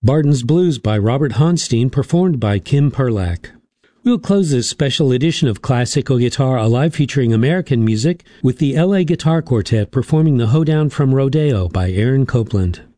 Barton's Blues by Robert Honstein, performed by Kim Perlak. We'll close this special edition of Classical Guitar Alive featuring American music with the LA Guitar Quartet performing the Hoedown from Rodeo by Aaron Copland.